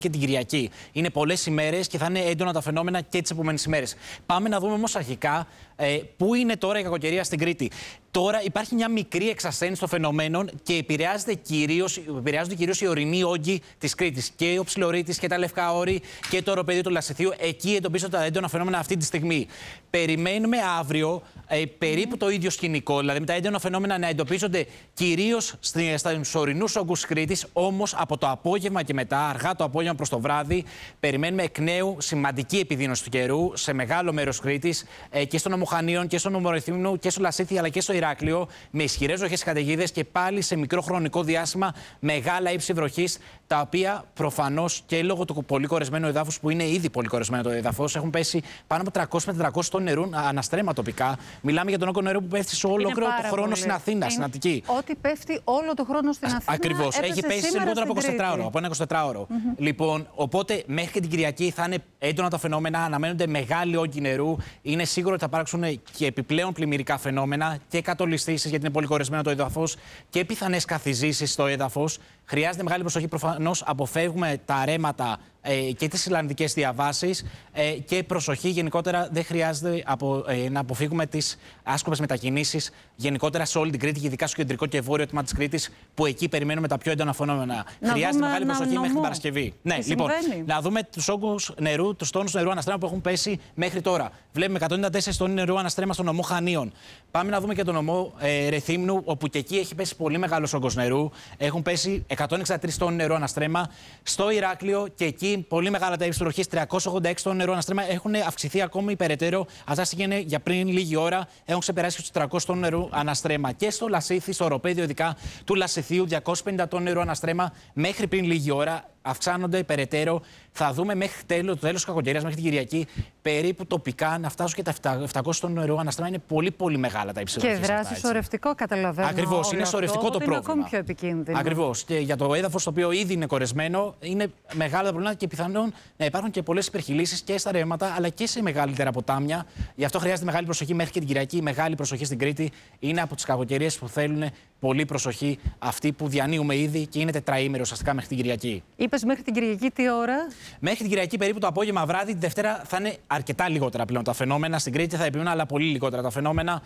και την Κυριακή. Είναι πολλές ημέρες και θα είναι έντονα τα φαινόμενα και τις επόμενες ημέρες. Πάμε να δούμε όμως αρχικά πού είναι τώρα η κακοκαιρία στην Κρήτη. Τώρα υπάρχει μια μικρή εξασθένιση των φαινομένων και επηρεάζονται κυρίως οι ορεινοί όγκοι της Κρήτης. Και ο Ψιλορείτης και τα Λευκά Όρη και το οροπέδιο του Λασιθίου. Εκεί εντοπίζονται τα έντονα φαινόμενα αυτή τη στιγμή. Περιμένουμε αύριο περίπου το ίδιο σκηνικό, δηλαδή με τα έντονα φαινόμενα να εντοπίζονται κυρίως στους ορεινούς όγκους της Κρήτης. Όμως από το απόγευμα και μετά, αργά το απόγευμα προς το βράδυ, περιμένουμε εκ νέου σημαντική επιδείνωση του καιρού σε μεγάλο μέρος της Κρήτης και στον Ομοχανίων και στον Ομορεθύμνου και στο Λασίθι αλλά και στο Ηράκλειο, με ισχυρές βροχές καταιγίδες και πάλι σε μικρό χρονικό διάστημα μεγάλα ύψη βροχής, τα οποία προφανώς και λόγω του πολύ κορεσμένου εδάφους, που είναι ήδη πολύ κορεσμένο το έδαφος, έχουν πέσει πάνω από 300 με 400 τόνους νερού αναστρέμμα τοπικά. Μιλάμε για τον όγκο νερού που πέφτει σε ολόκληρο το χρόνο στην Αθήνα, στην Αττική. Ό,τι πέφτει όλο το χρόνο στην Αθήνα. Ακριβώς. Έχει πέσει σε λιγότερο από 24ωρο, από ένα 24ωρο. Λοιπόν, οπότε μέχρι και την Κυριακή θα είναι έντονα τα φαινόμενα, αναμένονται μεγάλοι όγκοι νερού. Είναι σίγουρο ότι θα υπάρξουν και επιπλέον πλημμυρικά φαινόμενα και κατολιστήσεις, γιατί είναι πολύ κορεσμένο το έδαφος, και πιθανές καθιζήσεις στο έδαφος. Χρειάζεται μεγάλη προσοχή. Προφανώς αποφεύγουμε τα ρέματα και τις Ιρλανδικές διαβάσεις και προσοχή γενικότερα. Δεν χρειάζεται να αποφύγουμε τις άσκοπες μετακινήσεις γενικότερα σε όλη την Κρήτη, ειδικά στο κεντρικό και βόρειο τμήμα της Κρήτης, που εκεί περιμένουμε τα πιο έντονα φαινόμενα. Χρειάζεται μεγάλη προσοχή μέχρι την Παρασκευή. Ναι, λοιπόν, να δούμε τους όγκους νερού, τους τόνους νερού αναστρέμμα που έχουν πέσει μέχρι τώρα. Βλέπουμε 194 τόνοι νερού αναστρέμμα στον νομό Χανίων. Πάμε να δούμε και τον νομό Ρεθύμνου, όπου και εκεί έχει πέσει πολύ μεγάλος όγκος νερού. Έχουν πέσει 163 τόνοι νερού αναστρέμμα. Στο Ηράκλειο και εκεί πολύ μεγάλα τα ύψη βροχής, 386 τόνοι νερού αναστρέμμα. Έχουν αυξηθεί ακόμη περαιτέρω. Αυτά στοιχεία για πριν λίγη ώρα. Έχουν ξεπεράσει τους 300 τόνους νερού αναστρέμμα. Και στο Λασίθι, στο οροπέδιο ειδικά του Λασιθίου, 250 τόνοι νερού αναστρέμμα μέχρι πριν λίγη ώρα. Αυξάνονται περαιτέρω. Θα δούμε μέχρι το τέλος της κακοκαιρίας, μέχρι την Κυριακή, περίπου τοπικά να φτάσουν και τα 700 τόνους νερού αναστρέμμα. Είναι πολύ, πολύ μεγάλα τα υψηλά. Και δράση σωρευτικό, καταλαβαίνω. Ακριβώς, είναι σωρευτικό το πρόβλημα. Είναι ακόμη πιο επικίνδυνο. Ακριβώς. Και για το έδαφος, το οποίο ήδη είναι κορεσμένο, είναι μεγάλα τα προβλήματα και πιθανόν να υπάρχουν και πολλές υπερχειλήσεις και στα ρέματα, αλλά και σε μεγαλύτερα ποτάμια. Γι' αυτό χρειάζεται μεγάλη προσοχή μέχρι και την Κυριακή. Μεγάλη προσοχή στην Κρήτη. Είναι από τις κακοκαιρίες που θέλουν πολύ προσοχή, αυτή που διανύουμε ήδη και είναι τετραήμερο ουσιαστικά μέχρι την Κυριακή. Είπες μέχρι την Κυριακή τι ώρα? Μέχρι την Κυριακή περίπου το απόγευμα βράδυ. Τη Δευτέρα θα είναι αρκετά λιγότερα πλέον τα φαινόμενα. Στην Κρήτη θα επιμείνουν, αλλά πολύ λιγότερα τα φαινόμενα.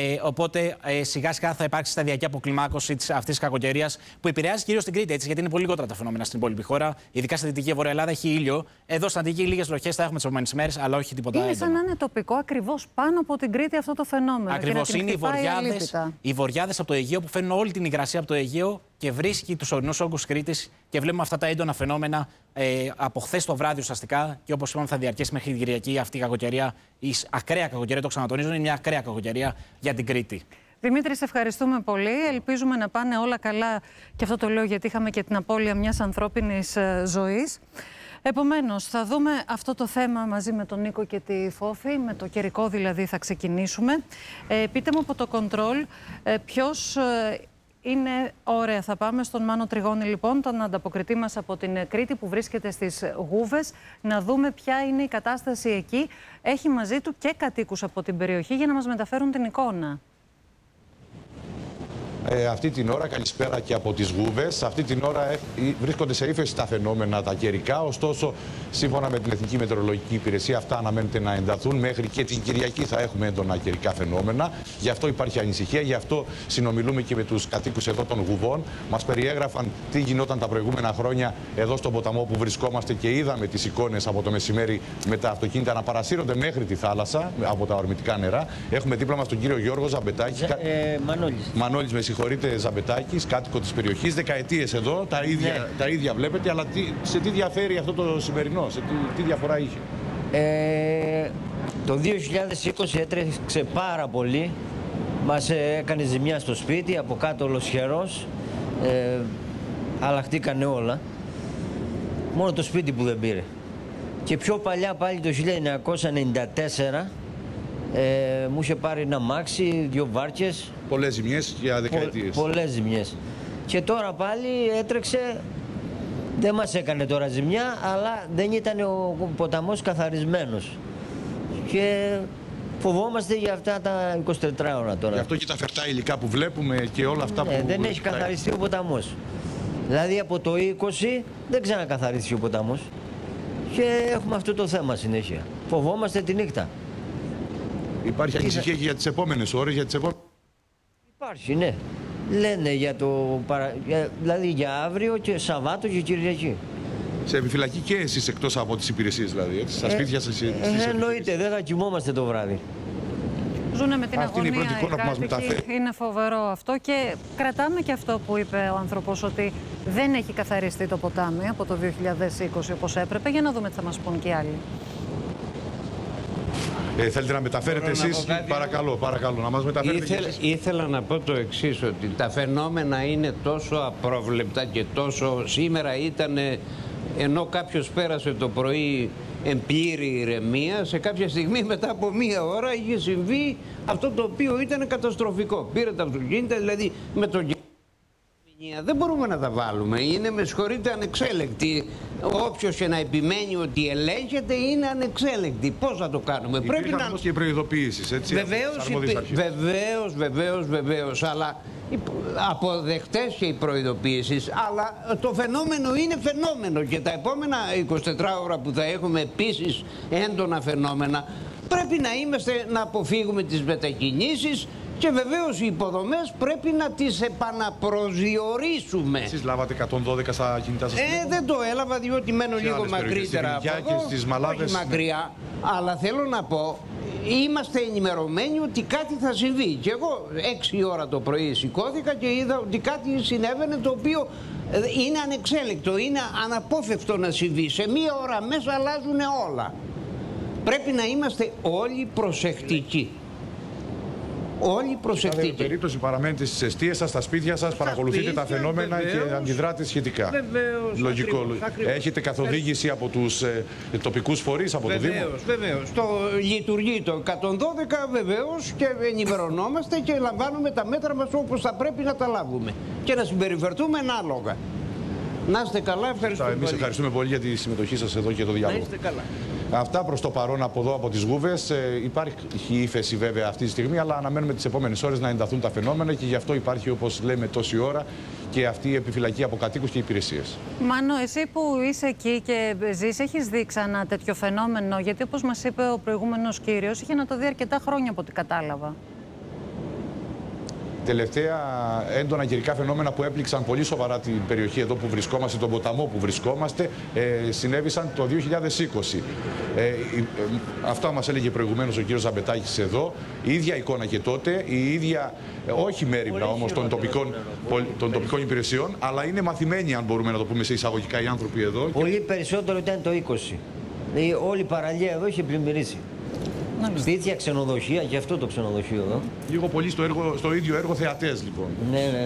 Οπότε σιγά σιγά θα υπάρξει σταδιακή αποκλιμάκωση αυτής της κακοκαιρίας, που επηρεάζει κυρίως την Κρήτη, έτσι, γιατί είναι πολύ λιγότερα τα φαινόμενα στην υπόλοιπη χώρα. Ειδικά στη Δυτική Βόρεια Ελλάδα έχει ήλιο. Εδώ στην Αττική λίγες βροχές θα έχουμε τις επόμενες ημέρες, αλλά όχι τίποτα άλλο. Είναι σαν να είναι τοπικό ακριβώς πάνω από την Κρήτη αυτό το φαινόμενο. Ακριβώς. Είναι οι βορειάδες από το Αιγαίο που φέρνουν όλη την υγρασία από το Αιγαίο και βρίσκει τους ορεινούς όγκους της Κρήτης και βλέπουμε αυτά τα έντονα φαινόμενα από χθες το βράδυ ουσιαστικά. Και όπως είπαμε, θα διαρκέσει μέχρι την Κυριακή αυτή η κακοκαιρία, η ακραία κακοκαιρία, το ξανατονίζω, είναι μια ακραία κακοκαιρία για την Κρήτη. Δημήτρη, σε ευχαριστούμε πολύ. Ελπίζουμε να πάνε όλα καλά, και αυτό το λέω γιατί είχαμε και την απώλεια μιας ανθρώπινης ζωής. Επομένως, θα δούμε αυτό το θέμα μαζί με τον Νίκο και τη Φόφη, με το καιρικό δηλαδή θα ξεκινήσουμε. Πείτε μου από το control ποιος είναι... Ωραία, θα πάμε στον Μάνο Τριγώνη λοιπόν, τον ανταποκριτή μας από την Κρήτη που βρίσκεται στις Γούβες, να δούμε ποια είναι η κατάσταση εκεί. Έχει μαζί του και κατοίκους από την περιοχή για να μας μεταφέρουν την εικόνα. Αυτή την ώρα, καλησπέρα και από τις Γούβες. Αυτή την ώρα βρίσκονται σε ύφεση τα φαινόμενα τα καιρικά. Ωστόσο, σύμφωνα με την Εθνική Μετεωρολογική Υπηρεσία, αυτά αναμένεται να ενταθούν. Μέχρι και την Κυριακή θα έχουμε έντονα καιρικά φαινόμενα. Γι' αυτό υπάρχει ανησυχία. Γι' αυτό συνομιλούμε και με τους κατοίκους εδώ των Γουβών. Μας περιέγραφαν τι γινόταν τα προηγούμενα χρόνια εδώ στον ποταμό που βρισκόμαστε και είδαμε τις εικόνες από το μεσημέρι με τα αυτοκίνητα να παρασύρονται μέχρι τη θάλασσα από τα ορμητικά νερά. Έχουμε δίπλα μας τον κύριο Γιώργο Ζαμπετάκη. Μανώλης, με συγχωρείτε, Ζαμπετάκης, κάτοικο της περιοχής, δεκαετίες εδώ, τα ίδια βλέπετε, αλλά σε τι διαφέρει αυτό το σημερινό, τι διαφορά είχε? Το 2020 έτρεξε πάρα πολύ, μας έκανε ζημιά στο σπίτι, από κάτω ολοσχερός, αλλάχτηκανε όλα, μόνο το σπίτι που δεν πήρε. Και πιο παλιά πάλι το 1994, μου είχε πάρει ένα μάξι, 2 βάρκες. Πολλές ζημιές για δεκαετίες. Πολλές ζημιές. Και τώρα πάλι έτρεξε, δεν μας έκανε τώρα ζημιά, αλλά δεν ήταν ο ποταμός καθαρισμένος. Και φοβόμαστε για αυτά τα 24 ώρα τώρα. Γι' αυτό και τα φερτά υλικά που βλέπουμε και όλα αυτά που... Δεν έχει καθαριστεί ο ποταμός. Δηλαδή από το 20 δεν ξανακαθαρίστηκε ο ποταμός και έχουμε αυτό το θέμα συνέχεια. Φοβόμαστε τη νύχτα. Υπάρχει ανησυχία και για τις επόμενες ώρες, για τις επόμενες... Υπάρχει, ναι. Λένε για δηλαδή για αύριο και Σαββάτο και Κυριακή. Σε επιφυλακή και εσείς εκτός από τις υπηρεσίες δηλαδή, έτσι, στα σπίτια σας. Εννοείται, δεν θα κοιμόμαστε το βράδυ. Ζούνε με την Αυτή αγωνία, είναι η πρώτη εικόνα που μας μεταφέρει. Είναι φοβερό αυτό και κρατάμε και αυτό που είπε ο άνθρωπος, ότι δεν έχει καθαριστεί το ποτάμι από το 2020 όπως έπρεπε. Για να δούμε τι θα μας πούν και οι άλλοι. Θέλετε να μεταφέρετε εσείς, παρακαλώ, να μας μεταφέρετε εσείς. Ήθελα να πω το εξής, ότι τα φαινόμενα είναι τόσο απρόβλεπτα και τόσο... Σήμερα ήταν, ενώ κάποιος πέρασε το πρωί εν πλήρη ηρεμία, σε κάποια στιγμή μετά από μία ώρα είχε συμβεί αυτό το οποίο ήταν καταστροφικό. Πήρε τα αυτοκίνητα, δηλαδή με τον δεν μπορούμε να τα βάλουμε. Είναι, με συγχωρείτε, ανεξέλεκτη. Όποιος και να επιμένει ότι ελέγχεται είναι ανεξέλεκτη. Πώς θα το κάνουμε? Πρέπει να... όμως και προειδοποιήσεις, έτσι. Βεβαίως. Αλλά αποδεχτές και οι προειδοποιήσεις. Αλλά το φαινόμενο είναι φαινόμενο. Και τα επόμενα 24 ώρα που θα έχουμε επίσης έντονα φαινόμενα, πρέπει να αποφύγουμε τις μετακινήσεις. Και βεβαίως οι υποδομές πρέπει να τις επαναπροσδιορίσουμε. Εσείς λάβατε 112 στα κινητά σας? Δεν το έλαβα, διότι μένω λίγο μακρύτερα από εδώ. Και στις Μαλάδες, όχι μακριά, αλλά θέλω να πω, είμαστε ενημερωμένοι ότι κάτι θα συμβεί. Και εγώ 6 ώρα το πρωί σηκώθηκα και είδα ότι κάτι συνέβαινε, το οποίο είναι ανεξέλεκτο, είναι αναπόφευκτο να συμβεί. Σε μία ώρα μέσα αλλάζουν όλα. Πρέπει να είμαστε όλοι προσεκτικοί. Όλοι προσεκτικοί. Σε περίπτωση παραμένετε στις εστίες σας, στα σπίτια σας, παρακολουθείτε τα φαινόμενα και αντιδράτε σχετικά. Βεβαίως. Λογικό. Έχετε καθοδήγηση από τους τοπικούς φορείς, από το Δήμο? Βεβαίως. Λειτουργεί το 112 βεβαίως και ενημερωνόμαστε και λαμβάνουμε τα μέτρα μας όπως θα πρέπει να τα λάβουμε και να συμπεριφερθούμε ανάλογα. Να είστε καλά, ευχαριστούμε πολύ. Εμείς ευχαριστούμε πολύ για τη συμμετοχή σας εδώ και το διάλογο. Να είστε καλά. Αυτά προς το παρόν από εδώ, από τις Γούβες. Υπάρχει ύφεση βέβαια αυτή τη στιγμή, αλλά αναμένουμε τις επόμενες ώρες να ενταθούν τα φαινόμενα και γι' αυτό υπάρχει, όπως λέμε, τόση ώρα και αυτή η επιφυλακή από κατοίκους και υπηρεσίες. Μάνο, εσύ που είσαι εκεί και ζεις, έχεις δει ξανά τέτοιο φαινόμενο? Γιατί όπως μας είπε ο προηγούμενος κύριος, είχε να το δει αρκετά χρόνια από ό,τι κατάλαβα. Τελευταία έντονα καιρικά φαινόμενα που έπληξαν πολύ σοβαρά την περιοχή εδώ που βρισκόμαστε, τον ποταμό που βρισκόμαστε, συνέβησαν το 2020. Αυτά μας έλεγε προηγουμένως ο κύριος Ζαμπετάκης εδώ. Η ίδια εικόνα και τότε, η ίδια, όχι μέριμνα όμως των τοπικών υπηρεσιών, αλλά είναι μαθημένοι, αν μπορούμε να το πούμε σε εισαγωγικά, οι άνθρωποι εδώ. Πολύ περισσότερο ήταν το 20. Όλη η παραλία εδώ είχε πλημμυρίσει. Σπίτια, ξενοδοχεία, και αυτό το ξενοδοχείο εδώ. Λίγο πολύ στο ίδιο έργο θεατές, λοιπόν. Ναι.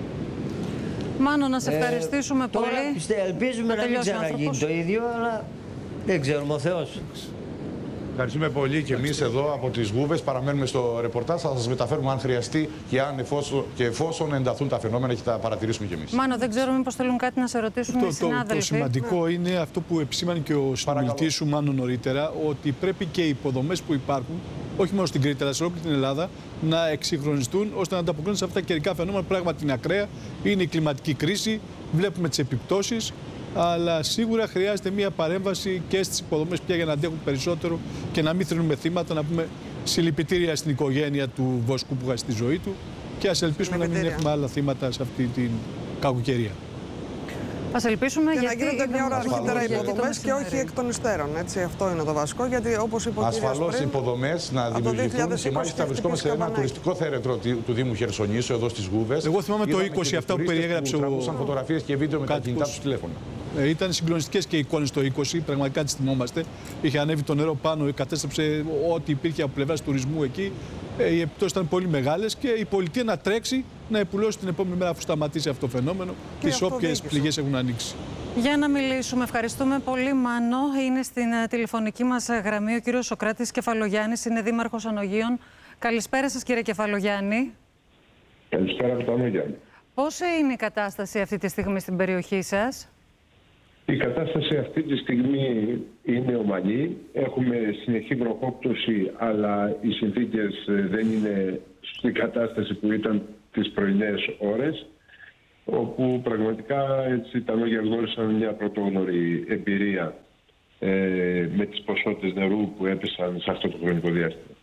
Μάνο, να σε ευχαριστήσουμε πολύ. Ελπίζουμε να μην ξαναγίνει το ίδιο, αλλά δεν ξέρουμε, ο Θεός. Ευχαριστούμε πολύ και εμείς εδώ από τις Γούβες. Παραμένουμε στο ρεπορτάζ. Θα σας μεταφέρουμε αν χρειαστεί και εφόσον ενταθούν τα φαινόμενα και τα παρατηρήσουμε κι εμείς. Μάνο, δεν ξέρω μήπως θέλουν κάτι να σε ρωτήσουν οι συνάδελφοι. Το σημαντικό είναι αυτό που επισήμανε και ο συνομιλητής σου Μάνο νωρίτερα, ότι πρέπει και οι υποδομές που υπάρχουν, όχι μόνο στην Κρήτη αλλά σε όλη την Ελλάδα, να εξυγχρονιστούν ώστε να ανταποκρίνουν σε αυτά τα καιρικά φαινόμενα. Πράγματι είναι ακραία, είναι η κλιματική κρίση, βλέπουμε τις επιπτώσεις. Αλλά σίγουρα χρειάζεται μια παρέμβαση και στις υποδομές πια για να αντέχουν περισσότερο και να μην θρηνούμε θύματα. Να πούμε συλληπιτήρια στην οικογένεια του Βοσκού που χάσει τη ζωή του και ας ελπίσουμε να μην έχουμε άλλα θύματα σε αυτή την κακοκαιρία. Ας ελπίσουμε και να γίνονται μια ώρα αρχίτερα υποδομές και όχι εκ των υστέρων. Αυτό είναι το βασικό, γιατί όπως είπε ο κύριος πριν, ασφαλώς οι υποδομές να δημιουργηθούν και μάλιστα βρισκόμαστε σε ένα τουριστικό θέρετρο του Δήμου Χερσονήσου, εδώ στις Γούβες. Εγώ θυμάμαι το 20 αυτά που περιέγραψε ο... Τραβούσαν φωτογραφίες και βίντεο με τα κινητά τους τηλέφωνα. Ήταν συγκλονιστικές και οι εικόνες το 20, πραγματικά τις θυμόμαστε. Είχε ανέβει το νερό πάνω, κατέστρεψε ό,τι υπήρχε από πλευράς τουρισμού εκεί. Οι επιπτώσεις ήταν πολύ μεγάλες και η πολιτεία να τρέξει να επουλώσει την επόμενη μέρα αφού σταματήσει αυτό το φαινόμενο τις όποιες πληγές έχουν ανοίξει. Για να μιλήσουμε, ευχαριστούμε πολύ, Μάνο. Είναι στην τηλεφωνική μας γραμμή ο κύριος Σωκράτης Κεφαλογιάννης, είναι δήμαρχος Ανογείων. Καλησπέρα σας, κύριε Κεφαλογιάννη. Καλησπέρα από το Ανογείων. Πώς είναι η κατάσταση αυτή τη στιγμή στην περιοχή σας? Η κατάσταση αυτή τη στιγμή είναι ομαλή. Έχουμε συνεχή βροχόπτωση, αλλά οι συνθήκες δεν είναι στην κατάσταση που ήταν τις πρωινές ώρες. όπου πραγματικά έτσι τα λόγια γνώρισαν μια πρωτόγνωρη εμπειρία με τις ποσότητες νερού που έπεσαν σε αυτό το χρονικό διάστημα.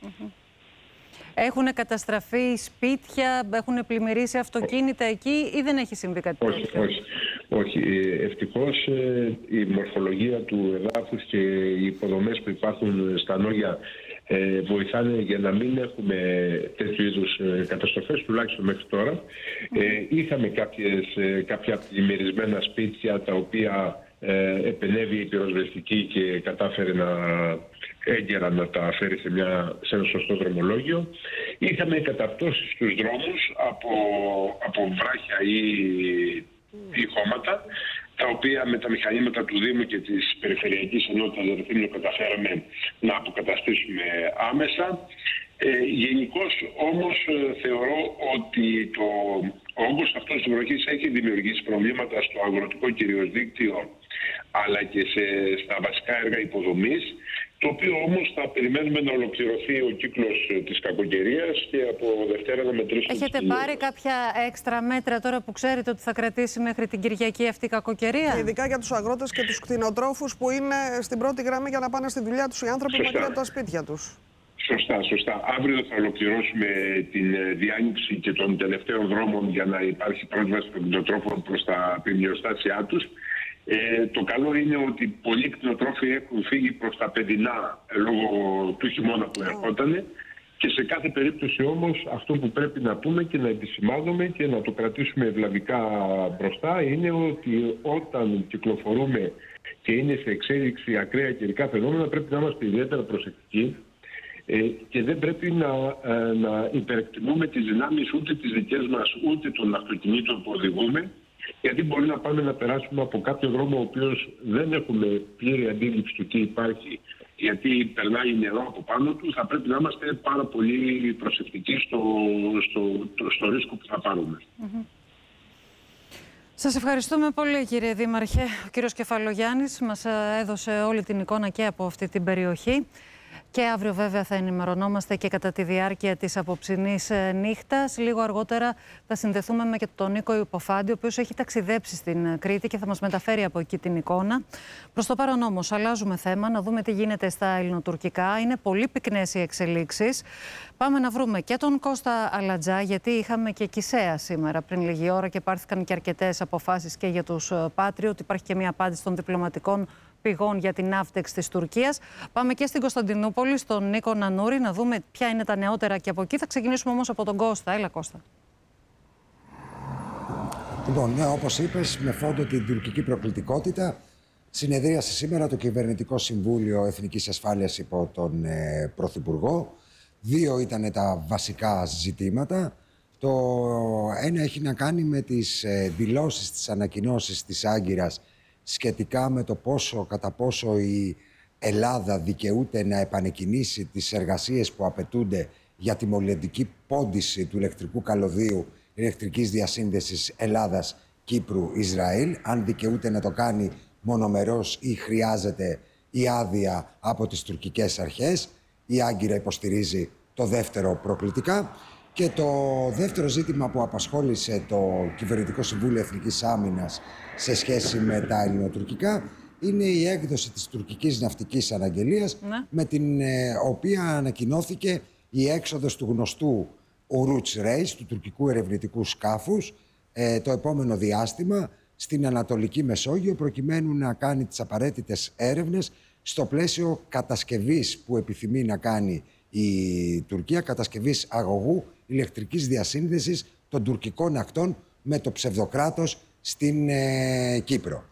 Έχουν καταστραφεί σπίτια, έχουν πλημμυρίσει αυτοκίνητα εκεί ή δεν έχει συμβεί κάτι τέτοιο? Όχι. Ευτυχώς η μορφολογία του εδάφους και οι υποδομές που υπάρχουν στα νόγια βοηθάνε για να μην έχουμε τέτοιου είδους καταστροφές, τουλάχιστον μέχρι τώρα. Είχαμε κάποια πλημμυρισμένα σπίτια τα οποία επενέβη η πυροσβεστική και κατάφερε έγκαιρα να τα φέρει σε ένα σωστό δρομολόγιο. Είχαμε καταπτώσεις στους δρόμους από βράχια ή χώματα, τα οποία με τα μηχανήματα του Δήμου και της Περιφερειακής Ενότητας Δελφίνου καταφέραμε να αποκαταστήσουμε άμεσα. Γενικώς όμως θεωρώ ότι ο όγκος αυτός της βροχής έχει δημιουργήσει προβλήματα στο αγροτικό κυρίως δίκτυο, αλλά και στα βασικά έργα υποδομής, το οποίο όμως θα περιμένουμε να ολοκληρωθεί ο κύκλος της κακοκαιρίας και από Δευτέρα να μετρήσουμε. Έχετε πάρει κάποια έξτρα μέτρα τώρα που ξέρετε ότι θα κρατήσει μέχρι την Κυριακή αυτή η κακοκαιρία? Ειδικά για τους αγρότες και τους κτηνοτρόφους που είναι στην πρώτη γραμμή για να πάνε στη δουλειά τους οι άνθρωποι μακριά από τα σπίτια τους. Σωστά. Αύριο θα ολοκληρώσουμε την διάνοιξη και των τελευταίων δρόμων για να υπάρχει πρόσβαση των κτηνοτρόφων προς τα πλημμυροστάσια τους. Το καλό είναι ότι πολλοί κτηνοτρόφοι έχουν φύγει προς τα παιδινά λόγω του χειμώνα που ερχότανε, και σε κάθε περίπτωση όμως αυτό που πρέπει να πούμε και να επισημάνουμε και να το κρατήσουμε ευλαβικά μπροστά είναι ότι όταν κυκλοφορούμε και είναι σε εξέλιξη ακραία καιρικά φαινόμενα πρέπει να είμαστε ιδιαίτερα προσεκτικοί και δεν πρέπει να υπερεκτιμούμε τις δυνάμεις ούτε τις δικές μας ούτε των αυτοκινήτων που οδηγούμε, γιατί μπορεί να πάμε να περάσουμε από κάποιο δρόμο ο οποίος δεν έχουμε πλήρη αντίληψη του τι υπάρχει, γιατί περνάει νερό από πάνω του. Θα πρέπει να είμαστε πάρα πολύ προσεκτικοί στο ρίσκο που θα πάρουμε. Σας ευχαριστούμε πολύ, κύριε Δήμαρχε. Ο κύριος Κεφαλογιάννης μας έδωσε όλη την εικόνα και από αυτή την περιοχή. Και αύριο βέβαια θα ενημερωνόμαστε και κατά τη διάρκεια της απόψινής νύχτας. Λίγο αργότερα θα συνδεθούμε με τον Νίκο Υποφάντη, ο οποίος έχει ταξιδέψει στην Κρήτη και θα μας μεταφέρει από εκεί την εικόνα. Προς το παρόν όμως αλλάζουμε θέμα, να δούμε τι γίνεται στα ελληνοτουρκικά. Είναι πολύ πυκνές οι εξελίξεις. Πάμε να βρούμε και τον Κώστα Αλατζά, γιατί είχαμε και Κισέα σήμερα πριν λίγη ώρα και πάρθηκαν και αρκετές αποφάσεις και για τους Πάτριο, ότι υπάρχει και μια απάντηση των διπλωματικών πηγών για την ναύτεξ της Τουρκίας. Πάμε και στην Κωνσταντινούπολη, στον Νίκο Νανούρη, να δούμε ποια είναι τα νεότερα και από εκεί. Θα ξεκινήσουμε όμως από τον Κώστα. Έλα, Κώστα. Λοιπόν, ναι, όπως είπες, με φόντο την τουρκική προκλητικότητα, συνεδρίασε σήμερα το Κυβερνητικό Συμβούλιο Εθνικής Ασφάλειας υπό τον Πρωθυπουργό. Δύο ήταν τα βασικά ζητήματα. Το ένα έχει να κάνει με τις δηλώσεις, τις ανακοινώσεις της Άγκυρας σχετικά με το κατά πόσο η Ελλάδα δικαιούται να επανεκκινήσει τις εργασίες που απαιτούνται για τη μολυντική πόντιση του ηλεκτρικού καλωδίου ηλεκτρικής διασύνδεσης Ελλάδας-Κύπρου-Ισραήλ, αν δικαιούται να το κάνει μονομερός ή χρειάζεται η άδεια από τις τουρκικές αρχές. Η Άγκυρα υποστηρίζει το δεύτερο προκλητικά. Και το δεύτερο ζήτημα που απασχόλησε το Κυβερνητικό Συμβούλιο Εθνικής Άμυνας σε σχέση με τα ελληνοτουρκικά είναι η έκδοση της τουρκικής ναυτικής αναγγελίας, με την οποία ανακοινώθηκε η έξοδος του γνωστού Ουρούτς Ρέις, του τουρκικού ερευνητικού σκάφους, το επόμενο διάστημα στην Ανατολική Μεσόγειο, προκειμένου να κάνει τις απαραίτητες έρευνες στο πλαίσιο κατασκευής που επιθυμεί να κάνει η Τουρκία, κατασκευής αγωγού ηλεκτρικής διασύνδεσης των τουρκικών ακτών με το ψευδοκράτος στην Κύπρο.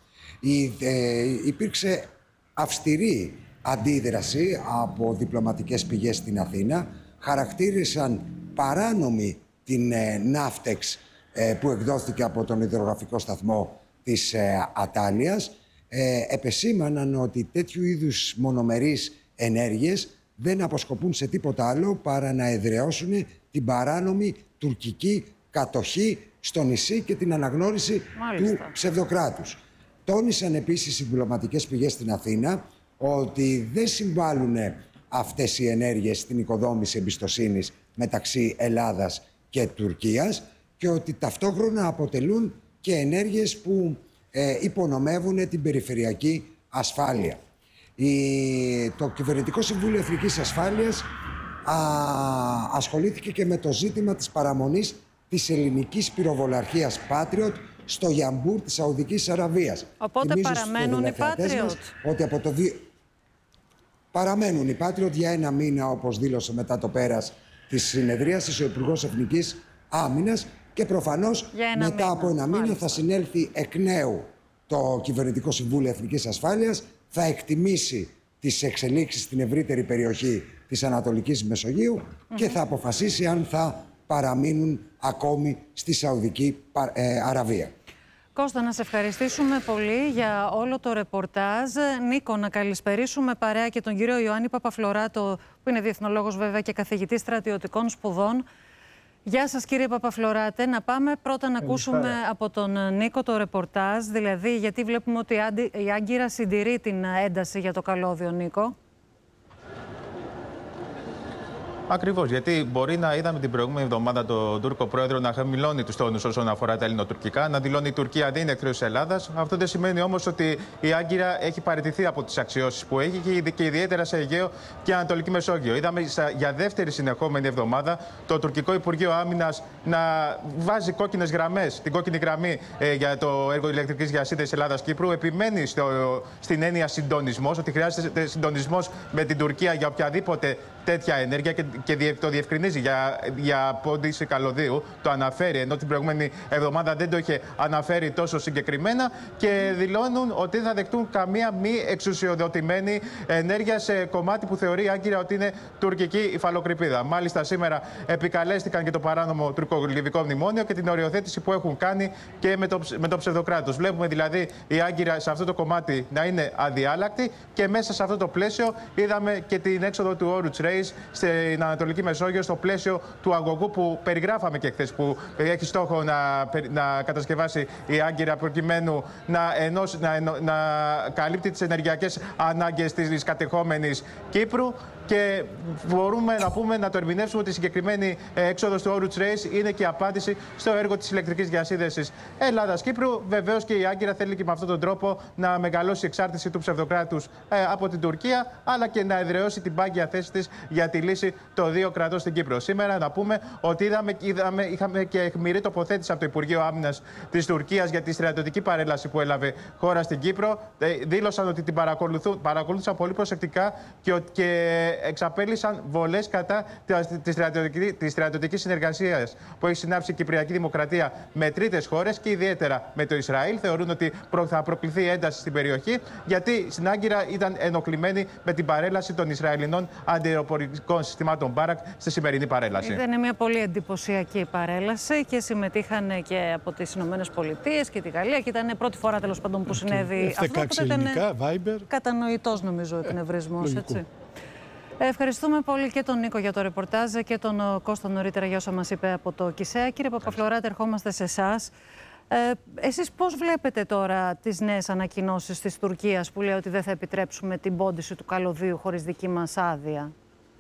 Υπήρξε αυστηρή αντίδραση από διπλωματικές πηγές στην Αθήνα. Χαρακτήρισαν παράνομη την ναύτεξ που εκδόθηκε από τον υδρογραφικό σταθμό της Ατάλειας. Επεσήμαναν ότι τέτοιου είδους μονομερείς ενέργειες δεν αποσκοπούν σε τίποτα άλλο παρά να εδραιώσουν την παράνομη τουρκική κατοχή στο νησί και την αναγνώριση του ψευδοκράτους. Τόνισαν επίσης οι διπλωματικές πηγές στην Αθήνα ότι δεν συμβάλλουν αυτές οι ενέργειες στην οικοδόμηση εμπιστοσύνης μεταξύ Ελλάδας και Τουρκίας και ότι ταυτόχρονα αποτελούν και ενέργειες που υπονομεύουν την περιφερειακή ασφάλεια. Το Κυβερνητικό Συμβούλιο Εθνικής Ασφάλειας ασχολήθηκε και με το ζήτημα της παραμονής της ελληνικής πυροβολαρχίας Patriot στο Γιαμπούρ της Σαουδικής Αραβίας. Οπότε παραμένουν οι Patriot. Ότι από το παραμένουν οι Patriot για ένα μήνα, όπως δήλωσε μετά το πέρας της συνεδρίασης ο Υπουργός Εθνικής Άμυνας, και προφανώς μετά από ένα μήνα θα συνέλθει εκ νέου το Κυβερνητικό Συμβούλιο Εθνικής Ασφάλειας, θα εκτιμήσει τις εξελίξεις στην ευρύτερη περιοχή της Ανατολικής Μεσογείου και θα αποφασίσει αν θα παραμείνουν ακόμη στη Σαουδική Αραβία. Κώστα, να σε ευχαριστήσουμε πολύ για όλο το ρεπορτάζ. Νίκο, να καλησπερίσουμε παρέα και τον κύριο Ιωάννη Παπαφλωράτο, που είναι διεθνολόγος βέβαια και καθηγητής στρατιωτικών σπουδών. Γεια σας κύριε Παπαφλωράτε. Να πάμε πρώτα να ακούσουμε από τον Νίκο το ρεπορτάζ, δηλαδή γιατί βλέπουμε ότι η Άγκυρα συντηρεί την ένταση για το καλώδιο, Νίκο. Ακριβώς, γιατί μπορεί να είδαμε την προηγούμενη εβδομάδα τον Τούρκο πρόεδρο να χαμηλώνει τους τόνους όσον αφορά τα ελληνοτουρκικά, να δηλώνει η Τουρκία δεν είναι εχθρός της Ελλάδας. Αυτό δεν σημαίνει όμως ότι η Άγκυρα έχει παραιτηθεί από τις αξιώσεις που έχει και ιδιαίτερα σε Αιγαίο και Ανατολική Μεσόγειο. Είδαμε για δεύτερη συνεχόμενη εβδομάδα το τουρκικό Υπουργείο Άμυνας να βάζει κόκκινες γραμμές, την κόκκινη γραμμή για το έργο ηλεκτρικής διασύνδεσης Ελλάδας-Κύπρου. Επιμένει στην έννοια συντονισμός, ότι χρειάζεται συντονισμός με την Τουρκία για οποιαδήποτε τέτοια ενέργεια και το διευκρινίζει για πόντιση καλωδίου. Το αναφέρει, ενώ την προηγούμενη εβδομάδα δεν το είχε αναφέρει τόσο συγκεκριμένα, και δηλώνουν ότι δεν θα δεχτούν καμία μη εξουσιοδοτημένη ενέργεια σε κομμάτι που θεωρεί η Άγκυρα ότι είναι τουρκική υφαλοκρηπίδα. Μάλιστα, σήμερα επικαλέστηκαν και το παράνομο τουρκο-λιβικό μνημόνιο και την οριοθέτηση που έχουν κάνει και με το ψευδοκράτος. Βλέπουμε δηλαδή η Άγκυρα σε αυτό το κομμάτι να είναι αδιάλακτη, και μέσα σε αυτό το πλαίσιο είδαμε και την έξοδο του Oruç Reis στην Ανατολική Μεσόγειο, στο πλαίσιο του αγωγού που περιγράφαμε και χθες, που έχει στόχο να κατασκευάσει η Άγκυρα προκειμένου να καλύπτει τις ενεργειακές ανάγκες της κατεχόμενης Κύπρου. Και μπορούμε να πούμε, να το ερμηνεύσουμε ότι η συγκεκριμένη έξοδος του Oruç Reis είναι και απάντηση στο έργο της ηλεκτρικής διασύνδεσης Ελλάδας-Κύπρου. Βεβαίως και η Άγκυρα θέλει και με αυτόν τον τρόπο να μεγαλώσει η εξάρτηση του ψευδοκράτους από την Τουρκία, αλλά και να εδραιώσει την πάγια θέση της για τη λύση των δύο κρατών στην Κύπρο. Σήμερα να πούμε ότι είχαμε και αιχμηρή τοποθέτηση από το Υπουργείο Άμυνας της Τουρκίας για τη στρατιωτική παρέλαση που έλαβε χώρα στην Κύπρο. Δήλωσαν ότι την παρακολούθησαν πολύ προσεκτικά και εξαπέλυσαν βολές κατά της στρατιωτικής συνεργασίας που έχει συνάψει η Κυπριακή Δημοκρατία με τρίτες χώρες και ιδιαίτερα με το Ισραήλ. Θεωρούν ότι θα προκληθεί ένταση στην περιοχή, γιατί στην Άγκυρα ήταν ενοχλημένοι με την παρέλαση των Ισραηλινών αντιαεροπορικών συστημάτων Μπάρακ στη σημερινή παρέλαση. Ήταν μια πολύ εντυπωσιακή παρέλαση και συμμετείχαν και από τις Ηνωμένες Πολιτείες και τη Γαλλία, και ήταν πρώτη φορά τέλος πάντων που συνέβη αυτό. Ήταν κατανοητός νομίζω ο εκνευρισμός, έτσι. Ευχαριστούμε πολύ και τον Νίκο για το ρεπορτάζ και τον Κώστα νωρίτερα για όσα μας είπε από το ΚΙΣΕΑ. Κύριε Παπαφλωράτε, ερχόμαστε σε εσάς. Εσείς πώς βλέπετε τώρα τις νέες ανακοινώσεις της Τουρκίας που λέει ότι δεν θα επιτρέψουμε την πόντιση του καλωδίου χωρίς δική μας άδεια?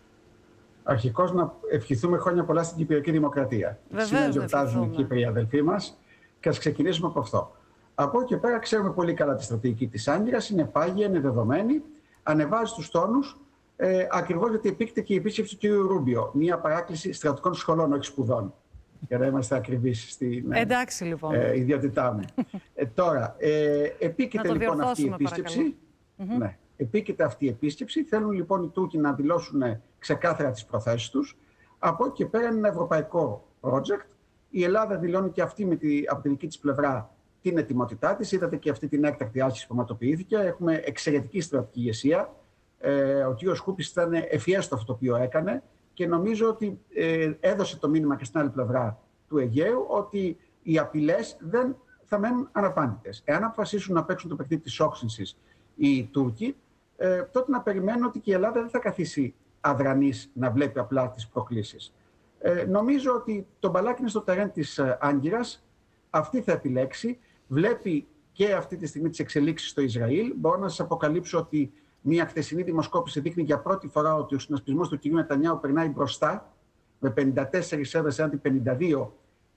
Αρχικώς να ευχηθούμε χρόνια πολλά στην Κυπριακή Δημοκρατία. Σήμερα γιορτάζουν οι Κύπροι αδελφοί μας και ας ξεκινήσουμε από αυτό. Από εκεί και πέρα ξέρουμε πολύ καλά τη στρατηγική της Άγκυρας, είναι πάγια, είναι δεδομένη, ανεβάζει τους τόνους. Ακριβώς γιατί επίκειται και η επίσκεψη του κ. Ρούμπιο. Μία παράκληση στρατιωτικών σχολών, όχι σπουδών. Για να είμαστε ακριβείς στην ιδιότητά μου. Τώρα, επίκειται λοιπόν αυτή η επίσκεψη. Ναι, επίκειται αυτή η επίσκεψη. Θέλουν λοιπόν οι Τούρκοι να δηλώσουν ξεκάθαρα τις προθέσεις τους. Από εκεί και πέρα είναι ένα ευρωπαϊκό project. Η Ελλάδα δηλώνει και αυτή από την δική της πλευρά την ετοιμότητά της. Είδατε και αυτή την έκτακτη άσκηση που πραγματοποιήθηκε. Έχουμε εξαιρετική στρατιωτική ηγεσία. Ο κ. Σκούπης ήταν ευφιέστο αυτό το οποίο έκανε και νομίζω ότι έδωσε το μήνυμα και στην άλλη πλευρά του Αιγαίου ότι οι απειλές δεν θα μένουν αναπάντητες. Εάν αποφασίσουν να παίξουν το παιχνίδι της όξυνσης οι Τούρκοι, τότε να περιμένουν ότι και η Ελλάδα δεν θα καθίσει αδρανής να βλέπει απλά τις προκλήσεις. Νομίζω ότι το μπαλάκι είναι στο τερέν της Άγκυρας. Αυτή θα επιλέξει. Βλέπει και αυτή τη στιγμή τις εξελίξεις στο Ισραήλ. Μπορώ να σας αποκαλύψω ότι μια χθεσινή δημοσκόπηση δείχνει για πρώτη φορά ότι ο συνασπισμός του κ. Νετανιάου περνάει μπροστά με 54 έδρες έναντι 52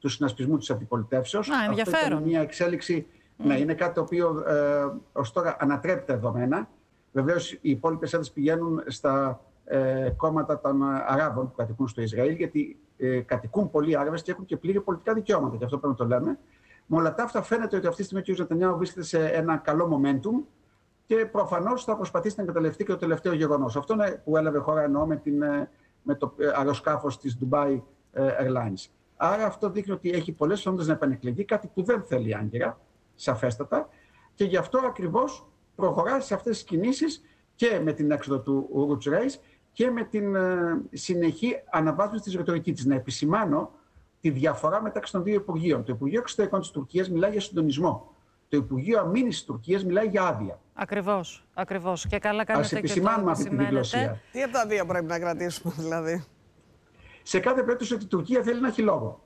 του συνασπισμού της αντιπολιτεύσεως. Αυτό ήταν μια εξέλιξη, ναι, είναι κάτι το οποίο ως τώρα ανατρέπει τα δεδομένα. Βεβαίως οι υπόλοιπες έδρες πηγαίνουν στα κόμματα των Αράβων που κατοικούν στο Ισραήλ, γιατί κατοικούν πολλοί Άραβες και έχουν και πλήρη πολιτικά δικαιώματα, και αυτό πρέπει να το λέμε. Με όλα τα αυτά φαίνεται ότι αυτή τη στιγμή ο κ. Νετανιάχου βρίσκεται σε ένα καλό momentum και προφανώς θα προσπαθήσει να εκμεταλλευτεί και το τελευταίο γεγονός. Αυτό είναι που έλαβε χώρα, εννοώ, με το αεροσκάφος της Dubai Airlines. Άρα αυτό δείχνει ότι έχει πολλές πιθανότητες να επανεκλεγεί, κάτι που δεν θέλει η Άγκυρα, σαφέστατα, και γι' αυτό ακριβώς προχωράει σε αυτές τις κινήσεις και με την έξοδο του Roots Race και με την συνεχή αναβάθμιση της ρητορικής της. Να επισημάνω τη διαφορά μεταξύ των δύο Υπουργείων. Το Υπουργείο Εξωτερικών της Τουρκίας μιλάει για συντονισμό. Το Υπουργείο Αμήνης της Τουρκίας μιλάει για άδεια. Ακριβώς. Και καλά κάνετε. Ας επισημάνουμε αυτή τη διγλωσία. Τι από τα δύο πρέπει να κρατήσουμε, δηλαδή? Σε κάθε περίπτωση ότι η Τουρκία θέλει να έχει λόγο.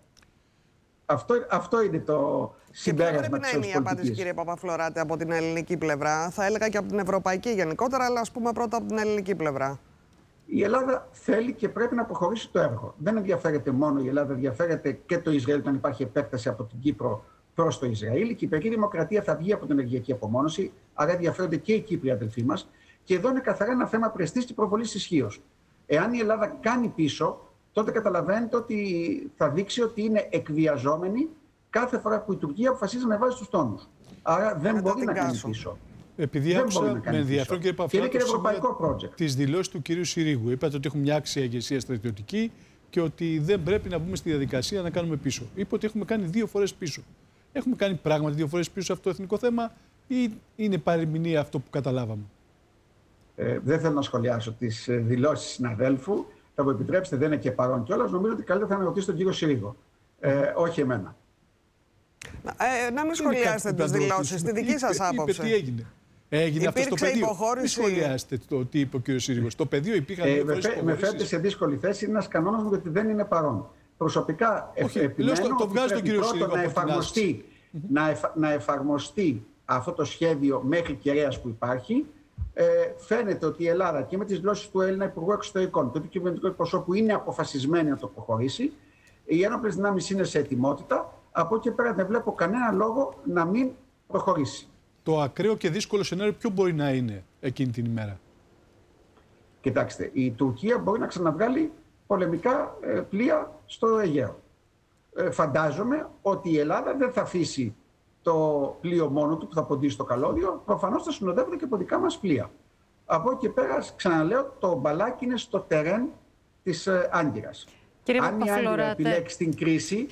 Αυτό είναι το συμπέρασμα της πολιτικής. Πρέπει να είναι η απάντηση, κύριε Παπαφλωράτη, από την ελληνική πλευρά? Θα έλεγα και από την ευρωπαϊκή γενικότερα, αλλά ας πούμε πρώτα από την ελληνική πλευρά. Η Ελλάδα θέλει και πρέπει να προχωρήσει το έργο. Δεν ενδιαφέρεται μόνο η Ελλάδα, ενδιαφέρεται και το Ισραήλ όταν υπάρχει επέκταση από την Κύπρο προς το Ισραήλ. Η Κυπριακή Δημοκρατία θα βγει από την ενεργειακή απομόνωση, άρα ενδιαφέρονται και οι Κύπροι αδελφοί μας. Και εδώ είναι καθαρά ένα θέμα πρεστής και προβολής ισχύως. Εάν η Ελλάδα κάνει πίσω, τότε καταλαβαίνετε ότι θα δείξει ότι είναι εκβιαζόμενη κάθε φορά που η Τουρκία αποφασίζει να βάζει τους τόνους. Άρα δεν μπορεί να κάνει πίσω. Επειδή άκουσα με ενδιαφέρον, κύριε Παπαφλωράτη, τις δηλώσεις του κυρίου Συρίγου. Είπατε ότι έχουμε μια άξια ηγεσία στρατιωτική και ότι δεν πρέπει να μπούμε στη διαδικασία να κάνουμε πίσω. Είπε ότι έχουμε κάνει 2 φορές πίσω. Έχουμε κάνει πράγματι 2 φορές πίσω σε αυτό το εθνικό θέμα, ή είναι παρεμηνία αυτό που καταλάβαμε? Δεν θέλω να σχολιάσω τις δηλώσεις συναδέλφου. Θα μου επιτρέψετε, δεν είναι και παρόν κιόλας. Νομίζω ότι καλύτερα θα ρωτήσω τον κύριο Συρίγο. Όχι εμένα. Να μην σχολιάσετε τις δηλώσεις, τη δική σας άποψη. Τι έγινε? Έγινε αυτό στο πεδίο? Υποχώρηση. Μην σχολιάσετε το τι είπε ο κ. Συρίγος. Στο πεδίο υπήρχαν 2 φορές υποχωρήσεις. Με φέρετε σε δύσκολη θέση. Είναι ένας κανόνας μου γιατί δεν είναι παρόν. Προσωπικά επιμένω ότι πρέπει πρώτον να εφαρμοστεί αυτό το σχέδιο μέχρι κεραίας που υπάρχει. Φαίνεται ότι η Ελλάδα και με τις δηλώσεις του Έλληνα Υπουργού Εξωτερικών και του κυβερνητικού εκπροσώπου είναι αποφασισμένη να το προχωρήσει. Οι ένοπλες δυνάμεις είναι σε ετοιμότητα. Από εκεί πέρα δεν βλέπω κανένα λόγο να μην προχωρήσει. Το ακραίο και δύσκολο σενάριο ποιο μπορεί να είναι εκείνη την ημέρα? Κοιτάξτε, η Τουρκία μπορεί να ξαναβγάλει πολεμικά πλοία στο Αιγαίο. Φαντάζομαι ότι η Ελλάδα δεν θα αφήσει το πλοίο μόνο του που θα ποντίσει στο καλώδιο. Προφανώς θα συνοδεύονται και από δικά μας πλοία. Από εκεί πέρα, ξαναλέω, το μπαλάκι είναι στο τερέν της Άγκυρας. Αν η Άγκυρα επιλέξει την κρίση,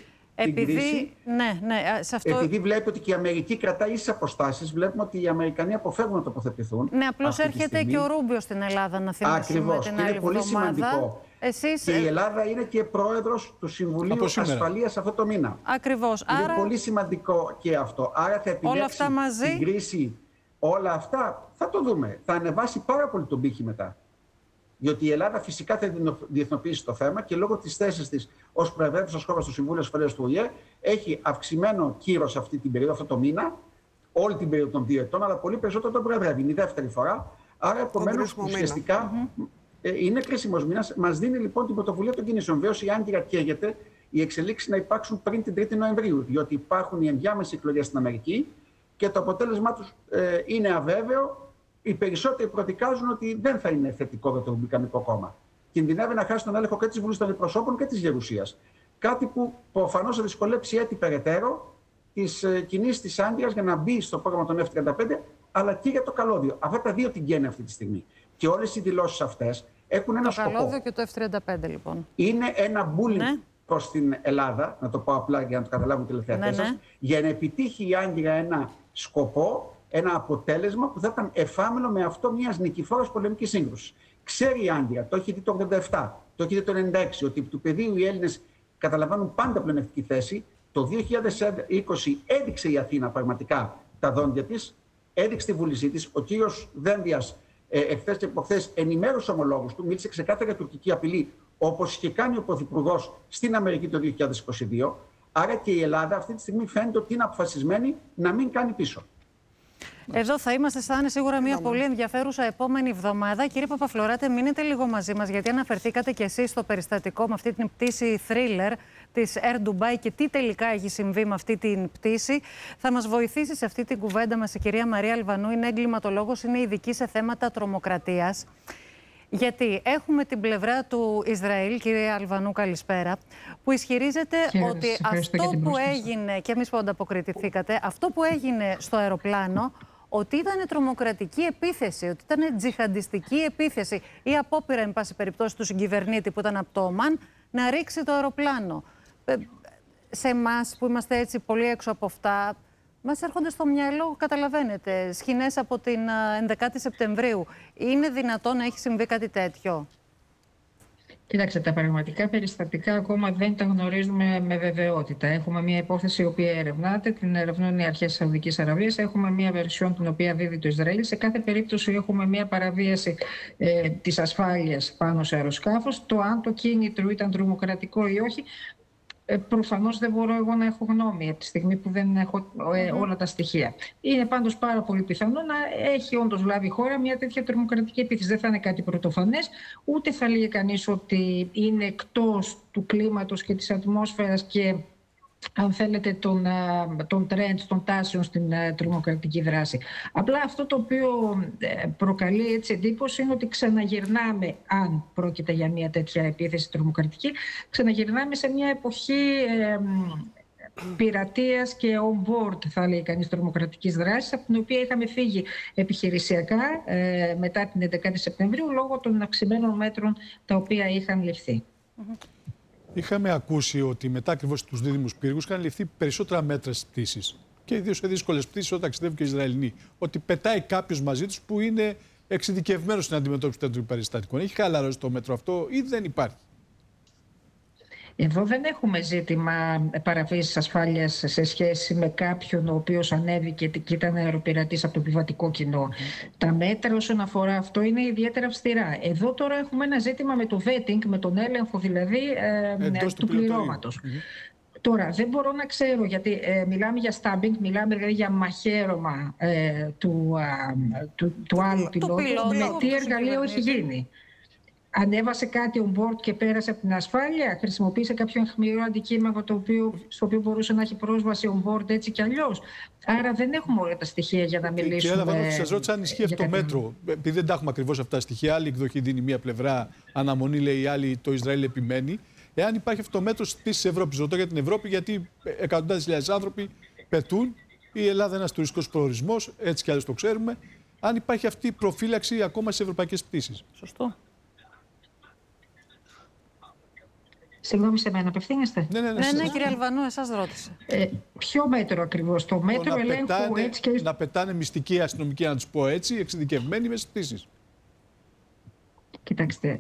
επειδή βλέπει ότι και η Αμερική κρατάει ίσες αποστάσεις, βλέπουμε ότι οι Αμερικανοί αποφεύγουν να τοποθετηθούν. Ναι, απλώς έρχεται και ο Ρούμπιο στην Ελλάδα, να θυμίσουμε. Ακριβώς, την άλλη είναι πολύ σημαντικό. Και η Ελλάδα είναι και πρόεδρος του Συμβουλίου Ασφαλείας αυτό το μήνα. Ακριβώς. Είναι πολύ σημαντικό και αυτό. Άρα θα επιλέξει την κρίση. Όλα αυτά θα το δούμε. Θα ανεβάσει πάρα πολύ τον πύχη μετά. Διότι η Ελλάδα φυσικά θα διεθνοποιήσει το θέμα και λόγω της θέσης της ως προεδρεύουσας χώρας στο Συμβούλιο Ασφαλείας του ΟΗΕ έχει αυξημένο κύρος αυτή την περίοδο, αυτό το μήνα, όλη την περίοδο των 2 ετών, αλλά πολύ περισσότερο τον προεδρεύει. Είναι η δεύτερη φορά. Άρα, επομένως, ουσιαστικά είναι κρίσιμος μήνας. Μας δίνει λοιπόν την πρωτοβουλία των κινήσεων. Βέβαιως η Άγκυρα καίγεται οι εξελίξεις να υπάρξουν πριν την 3η Νοεμβρίου, διότι υπάρχουν οι ενδιάμεσες εκλογές στην Αμερική και το αποτέλεσμά τους είναι αβέβαιο. Οι περισσότεροι προδικάζουν ότι δεν θα είναι θετικό για το Ρεπουμπλικανικό κόμμα. Κινδυνεύει να χάσει τον έλεγχο και της Βουλής των Αντιπροσώπων και της Γερουσίας. Κάτι που προφανώς θα δυσκολέψει έτσι περαιτέρω τις κινήσεις της Άγκυρας για να μπει στο πρόγραμμα των F-35, αλλά και για το καλώδιο. Αυτά τα δύο την καίνε αυτή τη στιγμή. Και όλες οι δηλώσεις αυτές έχουν ένα σκοπό. Το καλώδιο και το F-35, λοιπόν. Είναι ένα bullying προς την Ελλάδα, να το πω απλά για να το καταλάβουν τελευταία θέση σας, για να επιτύχει η Άγκυρα ένα σκοπό, ένα αποτέλεσμα που θα ήταν εφάμενο με αυτό μιας νικηφόρας πολεμικής σύγκρουσης. Ξέρει η Άγκυρα, το έχει δει το 1987, το έχει δει το 1996, ότι του πεδίου οι Έλληνες καταλαμβάνουν πάντα πλεονεκτική θέση. Το 2020 έδειξε η Αθήνα πραγματικά τα δόντια της, έδειξε τη βούλησή της. Ο κύριος Δένδιας εχθές και προχθές ενημέρωσε ομολόγους του, μίλησε ξεκάθαρα για τουρκική απειλή, όπως είχε κάνει ο Πρωθυπουργός στην Αμερική το 2022. Άρα και η Ελλάδα αυτή τη στιγμή φαίνεται ότι είναι αποφασισμένη να μην κάνει πίσω. Εδώ θα είμαστε, θα είναι σίγουρα μια πολύ ενδιαφέρουσα επόμενη εβδομάδα. Κύριε Παπαφλωράτη, μείνετε λίγο μαζί μας, γιατί αναφερθήκατε κι εσείς στο περιστατικό με αυτή την πτήση Thriller της Air Dubai και τι τελικά έχει συμβεί με αυτή την πτήση. Θα μας βοηθήσει σε αυτή την κουβέντα μας η κυρία Μαρία Αλβανού. Είναι εγκληματολόγος, είναι ειδική σε θέματα τρομοκρατίας. Γιατί έχουμε την πλευρά του Ισραήλ, κυρία Αλβανού, καλησπέρα, που ισχυρίζεται ότι αυτό που έγινε, και εμείς που ανταποκριτηθήκατε, αυτό που έγινε στο αεροπλάνο, ότι ήταν τρομοκρατική επίθεση, ότι ήταν τζιχαντιστική επίθεση ή απόπειρα, εν πάση περιπτώσει, του συγκυβερνήτη που ήταν από το Ομάν να ρίξει το αεροπλάνο. Σε εμάς που είμαστε έτσι πολύ έξω από αυτά, μας έρχονται στο μυαλό, καταλαβαίνετε, σκηνές από την 11η Σεπτεμβρίου. Είναι δυνατόν να έχει συμβεί κάτι τέτοιο? Κοιτάξτε, τα πραγματικά περιστατικά ακόμα δεν τα γνωρίζουμε με βεβαιότητα. Έχουμε μια υπόθεση η οποία ερευνάται, την ερευνούν οι αρχές της Σαουδικής Αραβίας. Έχουμε μια βερσιόν την οποία δίδει το Ισραήλ. Σε κάθε περίπτωση έχουμε μια παραβίαση της ασφάλειας πάνω σε αεροσκάφος. Το αν το κίνητρο ήταν τρομοκρατικό ή όχι, προφανώς δεν μπορώ εγώ να έχω γνώμη από τη στιγμή που δεν έχω όλα τα στοιχεία. Είναι πάντως πάρα πολύ πιθανό να έχει όντως λάβει η χώρα μια τέτοια τρομοκρατική επίθεση. Δεν θα είναι κάτι πρωτοφανές, ούτε θα λέγει κανείς ότι είναι εκτός του κλίματος και της ατμόσφαιρας και, αν θέλετε, των trends, των τάσεων στην τρομοκρατική δράση. Απλά αυτό το οποίο προκαλεί έτσι εντύπωση είναι ότι ξαναγυρνάμε, αν πρόκειται για μια τέτοια επίθεση τρομοκρατική, ξαναγυρνάμε σε μια εποχή πειρατείας και on-board, θα λέει κανείς, τρομοκρατικής δράσης, από την οποία είχαμε φύγει επιχειρησιακά μετά την 11η Σεπτεμβρίου λόγω των αυξημένων μέτρων τα οποία είχαν ληφθεί. Είχαμε ακούσει ότι μετά ακριβώς τους δίδυμους πύργους είχαν ληφθεί περισσότερα μέτρα στις πτήσεις. Και ιδίως σε δύσκολες πτήσεις, όταν ταξιδεύουν και οι Ισραηλινοί. Ότι πετάει κάποιος μαζί τους που είναι εξειδικευμένος στην αντιμετώπιση τέτοιων περιστατικών. Έχει χαλαρώσει το μέτρο αυτό ή δεν υπάρχει? Εδώ δεν έχουμε ζήτημα παραβίασης ασφάλειας σε σχέση με κάποιον ο οποίος ανέβηκε και ήταν αεροπειρατής από το επιβατικό κοινό. Τα μέτρα όσον αφορά αυτό είναι ιδιαίτερα αυστηρά. Εδώ τώρα έχουμε ένα ζήτημα με το vetting, με τον έλεγχο δηλαδή του πληρώματος. Τώρα, δεν μπορώ να ξέρω, γιατί μιλάμε για stabbing, μιλάμε δηλαδή για μαχαίρωμα του άλλου πιλότου, με τι εργαλείο έχει γίνει. Ανέβασε κάτι on board και πέρασε από την ασφάλεια, χρησιμοποίησε κάποιο αιχμηρό αντικείμενο στο οποίο μπορούσε να έχει πρόσβαση on board έτσι κι αλλιώς. Άρα δεν έχουμε όλα τα στοιχεία για να μιλήσουμε. Κύριε Αλβανού, σας ρώτησα αν ισχύει αυτό το μέτρο. Επειδή δεν τα έχουμε ακριβώς αυτά τα στοιχεία, άλλη εκδοχή δίνει μία πλευρά, αναμονή λέει η άλλη, το Ισραήλ επιμένει. Εάν υπάρχει αυτό το μέτρο στις πτήσεις της Ευρώπης, ρωτώ για την Ευρώπη, γιατί εκατοντάδες χιλιάδες άνθρωποι πετούν. Η Ελλάδα είναι ένας τουριστικός προορισμός, έτσι κι άλλως το ξέρουμε. Αν υπάρχει αυτή η προφύλαξη ακόμα στις ευρωπαϊκές πτήσεις. Σωστό. Συγγνώμη, σε μένα απευθύνεστε? Ναι, κύριε Αλβανού, εσάς ρώτησε. Ποιο μέτρο ακριβώς? Το μέτρο ελέγχου έτσι και... Να πετάνε μυστικοί αστυνομικοί, να τους πω έτσι, εξειδικευμένοι μέσα στις πτήσεις. Κοιτάξτε,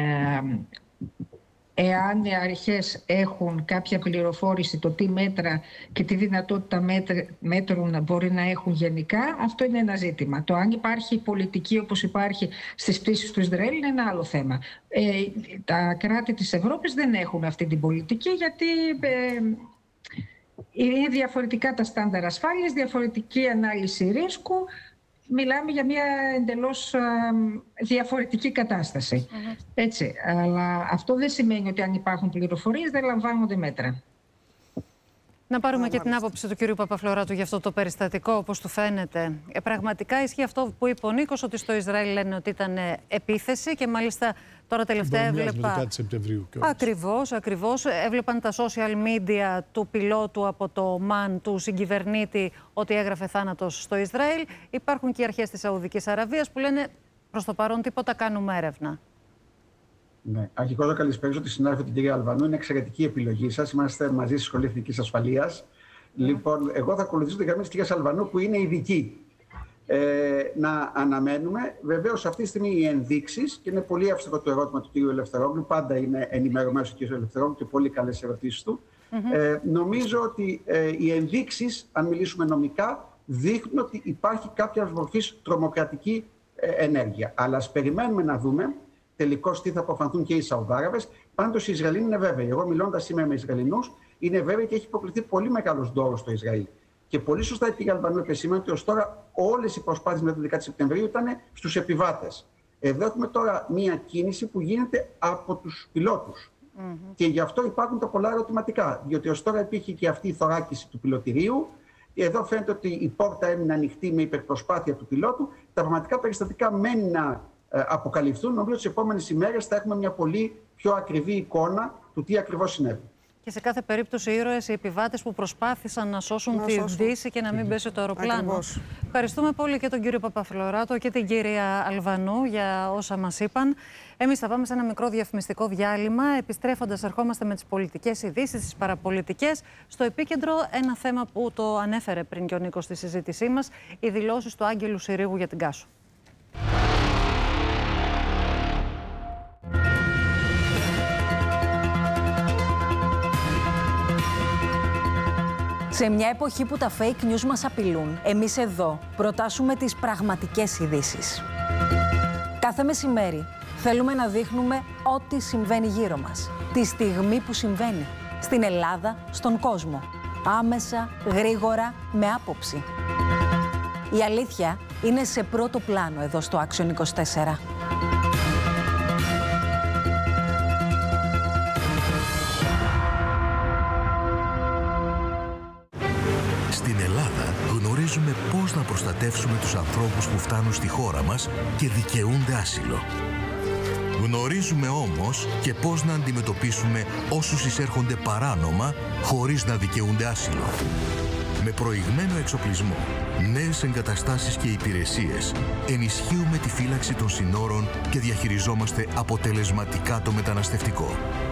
εάν οι αρχές έχουν κάποια πληροφόρηση το τι μέτρα και τι δυνατότητα μέτρων μπορεί να έχουν γενικά, αυτό είναι ένα ζήτημα. Το αν υπάρχει πολιτική όπως υπάρχει στις πτήσεις του Ισραήλ είναι ένα άλλο θέμα. Τα κράτη της Ευρώπης δεν έχουν αυτή την πολιτική, γιατί είναι διαφορετικά τα στάνταρ ασφάλειας, διαφορετική ανάλυση ρίσκου. Μιλάμε για μια εντελώς διαφορετική κατάσταση. Έτσι. Αλλά αυτό δεν σημαίνει ότι αν υπάρχουν πληροφορίες δεν λαμβάνονται μέτρα. Να πάρουμε και την άποψη του κυρίου Παπαφλωράτου για αυτό το περιστατικό, όπως του φαίνεται. Πραγματικά ισχύει αυτό που είπε ο Νίκος, ότι στο Ισραήλ λένε ότι ήταν επίθεση και μάλιστα τώρα τελευταία έβλεπα... Ακριβώς. Έβλεπαν τα social media του πιλότου από το Ομάν, του συγκυβερνήτη, ότι έγραφε θάνατος στο Ισραήλ. Υπάρχουν και οι αρχές της Σαουδικής Αραβίας που λένε προς το παρόν τίποτα, κάνουμε έρευνα. Ναι. Αρχικώς να καλησπέρισω τη συνάδελφο την κυρία Αλβανού. Είναι εξαιρετική επιλογή σας. Είμαστε μαζί στη Σχολή Εθνικής Ασφαλείας. Λοιπόν, εγώ θα ακολουθήσω τη γραμμή της κυρίας Αλβανού που είναι ειδική. Να αναμένουμε. Βεβαίως, αυτή τη στιγμή οι ενδείξεις, και είναι πολύ εύστοχο το ερώτημα του κυρίου Ελευθερόγλου, πάντα είναι ενημερωμένος ο κύριος Ελευθερόγλου και πολύ καλές ερωτήσεις του. Νομίζω ότι οι ενδείξεις, αν μιλήσουμε νομικά, δείχνουν ότι υπάρχει κάποια μορφή τρομοκρατική ενέργεια. Αλλά ας περιμένουμε να δούμε τελικώς τι θα αποφανθούν και οι Σαουδάραβες. Πάντως οι Ισραηλοί είναι βέβαιοι. Εγώ μιλώντας σήμερα με Ισραηλινούς, είναι βέβαιοι και έχει υποκληθεί πολύ μεγάλος δώρος στο Ισραήλ. Και πολύ σωστά η κυρία Αλβανού επεσήμανε ότι ως τώρα όλες οι προσπάθειες μετά την 11η Σεπτεμβρίου ήταν στους επιβάτες. Εδώ έχουμε τώρα μία κίνηση που γίνεται από τους πιλότους. Και γι' αυτό υπάρχουν τα πολλά ερωτηματικά. Διότι ως τώρα υπήρχε και αυτή η θωράκιση του πιλωτηρίου. Εδώ φαίνεται ότι η πόρτα έμεινε ανοιχτή με υπερπροσπάθεια του πιλότου. Τα πραγματικά περιστατικά μένει να αποκαλυφθούν. Νομίζω ότι τις επόμενες ημέρες θα έχουμε μια πολύ πιο ακριβή εικόνα του τι ακριβώς συνέβη. Και σε κάθε περίπτωση οι ήρωες, οι επιβάτες που προσπάθησαν να σώσουν τη Δύση και να μην πέσει το αεροπλάνο. Ακριβώς. Ευχαριστούμε πολύ και τον κύριο Παπαφλωράτο και την κυρία Αλβανού για όσα μας είπαν. Εμείς θα πάμε σε ένα μικρό διαφημιστικό διάλειμμα. Επιστρέφοντας, ερχόμαστε με τις πολιτικές ειδήσεις, τις παραπολιτικές. Στο επίκεντρο ένα θέμα που το ανέφερε πριν και ο Νίκος στη συζήτησή μας, οι δηλώσεις του Άγγελου Συρίγου για την Κάσο. Σε μια εποχή που τα fake news μας απειλούν, εμείς εδώ προτάσουμε τις πραγματικές ειδήσεις. Κάθε μεσημέρι θέλουμε να δείχνουμε ό,τι συμβαίνει γύρω μας, τη στιγμή που συμβαίνει, στην Ελλάδα, στον κόσμο. Άμεσα, γρήγορα, με άποψη. Η αλήθεια είναι σε πρώτο πλάνο εδώ στο Action 24. Στην Ελλάδα γνωρίζουμε πώς να προστατεύσουμε τους ανθρώπους που φτάνουν στη χώρα μας και δικαιούνται άσυλο. Γνωρίζουμε όμως και πώς να αντιμετωπίσουμε όσους εισέρχονται παράνομα χωρίς να δικαιούνται άσυλο. Με προηγμένο εξοπλισμό, νέες εγκαταστάσεις και υπηρεσίες, ενισχύουμε τη φύλαξη των συνόρων και διαχειριζόμαστε αποτελεσματικά το μεταναστευτικό.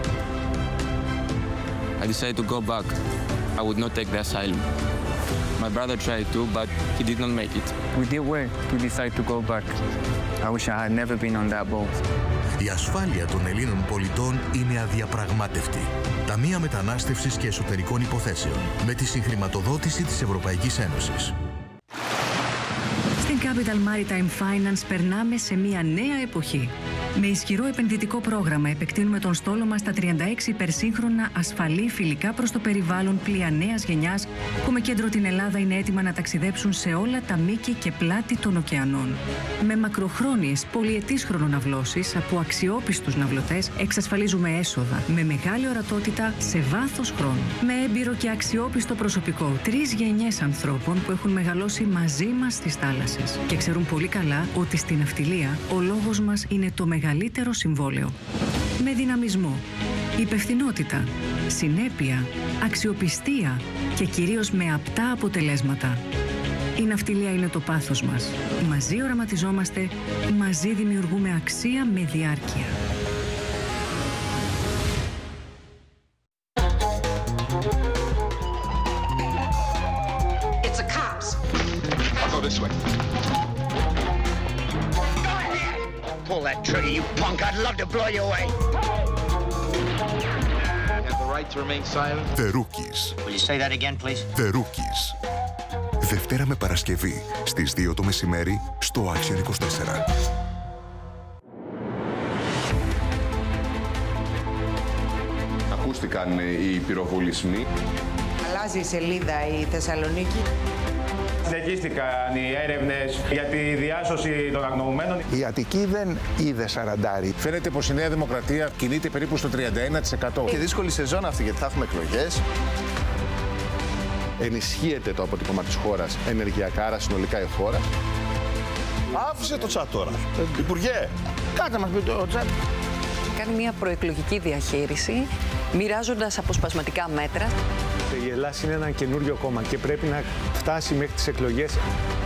I decided to go back. I would not take the asylum. My brother tried to, but he did not make it. We did well to decide to go back. I wish I had never been on that boat. Η ασφάλεια των Ελλήνων πολιτών είναι αδιαπραγμάτευτη. Ταμεία Μετανάστευσης και Εσωτερικών Υποθέσεων, με τη συγχρηματοδότηση της Ευρωπαϊκής Ένωσης. Στην Capital Maritime Finance περνάμε σε μια νέα εποχή. Με ισχυρό επενδυτικό πρόγραμμα επεκτείνουμε τον στόλο μας στα 36 υπερσύγχρονα, ασφαλή, φιλικά προς το περιβάλλον πλοία νέας γενιάς που με κέντρο την Ελλάδα είναι έτοιμα να ταξιδέψουν σε όλα τα μήκη και πλάτη των ωκεανών. Με μακροχρόνιες, πολυετής χρονοναυλώσεις από αξιόπιστους ναυλωτές εξασφαλίζουμε έσοδα με μεγάλη ορατότητα σε βάθος χρόνου. Με έμπειρο και αξιόπιστο προσωπικό, 3 γενιές ανθρώπων που έχουν μεγαλώσει μαζί μας στις θάλασσες και ξέρουν πολύ καλά ότι στην ναυτιλία ο λόγος μας είναι το μεγαλύτερο συμβόλαιο. Με δυναμισμό, υπευθυνότητα, συνέπεια, αξιοπιστία και κυρίως με απτά αποτελέσματα. Η ναυτιλία είναι το πάθος μας. Μαζί οραματιζόμαστε, μαζί δημιουργούμε αξία με διάρκεια. It's a cops. I'll go this way. Pull that trigger, you punk. I'd love to blow you away. You have the right to remain silent. The Rookies. Will you say that again, please? The Rookies. Δευτέρα με Παρασκευή στις 2 το μεσημέρι στο Action 24. Ακούστηκαν οι πυροβολισμοί. Αλλάζει η σελίδα η Θεσσαλονίκη. Συνεχίστηκαν οι έρευνες για τη διάσωση των αγνοωμένων. Η Αττική δεν είδε σαραντάρι. Φαίνεται πως η Νέα Δημοκρατία κινείται περίπου στο 31%. Και δύσκολη σεζόν αυτή γιατί θα έχουμε εκλογές. Ενισχύεται το αποτύπωμα της χώρας ενεργειακά, άρα συνολικά η χώρα. Άφησε το τσάτ τώρα. Υπουργέ, κάτε μας πει το τσάτ. Κάνει μια προεκλογική διαχείριση, μοιράζοντας αποσπασματικά μέτρα. Η Ελλάδα είναι ένα καινούριο κόμμα και πρέπει να φτάσει μέχρι τις εκλογές